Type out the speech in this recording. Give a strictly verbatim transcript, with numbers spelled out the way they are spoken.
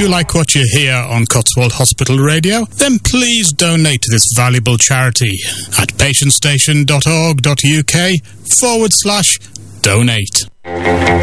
you like what you hear on Cotswold Hospital Radio, then please donate to this valuable charity at patientstation.org.uk forward slash donate.